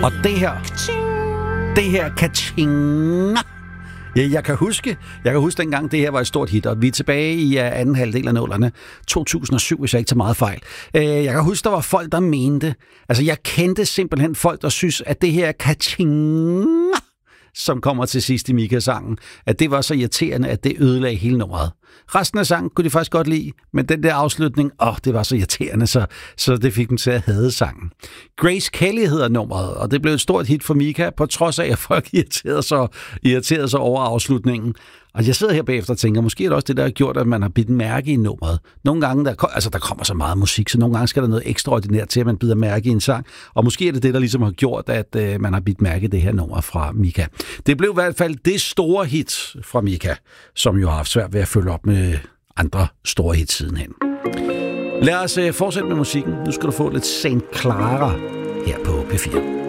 Og det her kaching. Ja, jeg kan huske dengang det her var et stort hit, og vi er tilbage i anden halvdel af 00'erne, 2007, hvis jeg ikke tager meget fejl. Jeg kan huske, der var folk, der mente, altså jeg kendte simpelthen folk, der synes, at det her kaching, som kommer til sidst i Mika-sangen, at det var så irriterende, at det ødelagde hele nummeret. Resten af sangen kunne de faktisk godt lide, men den der afslutning, det var så irriterende, så det fik dem til at hade sangen. Grace Kelly hedder nummeret, og det blev et stort hit for Mika, på trods af, at folk irriterede sig over afslutningen. Og jeg sidder her bagefter og tænker, måske er det også det, der har gjort, at man har bidt mærke i nummeret. Nogle gange, der kommer så meget musik, så nogle gange skal der noget ekstraordinært til, at man bider mærke i en sang. Og måske er det det, der ligesom har gjort, at man har bidt mærke i det her nummer fra Mika. Det blev i hvert fald det store hit fra Mika, som jo har haft svært ved at følge op med andre store hits sidenhen. Lad os fortsætte med musikken. Nu skal du få lidt St. Clara her på P4.